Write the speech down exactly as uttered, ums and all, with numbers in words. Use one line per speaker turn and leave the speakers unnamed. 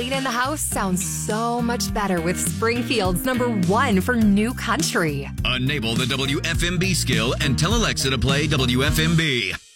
Night in the House sounds so much better with Springfield's number one for new country.
Enable the W F M B skill and tell Alexa to play W F M B.